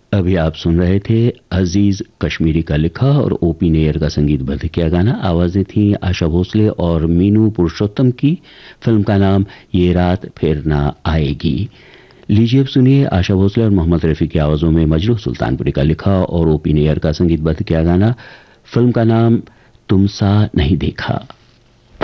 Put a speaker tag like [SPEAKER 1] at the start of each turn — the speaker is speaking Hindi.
[SPEAKER 1] अभी आप सुन रहे थे अजीज कश्मीरी का लिखा और ओपी नेयर का संगीतबद्ध किया गाना। आवाजें थी आशा भोसले और मीनू पुरुषोत्तम की। फिल्म का नाम ये रात फिर ना आएगी। लीजिए अब सुनिए आशा भोसले और मोहम्मद रफी की आवाजों में मजरूह सुल्तानपुरी का लिखा और ओपी नेयर का संगीतबद्ध किया गाना। फिल्म का नाम तुम सा नहीं देखा।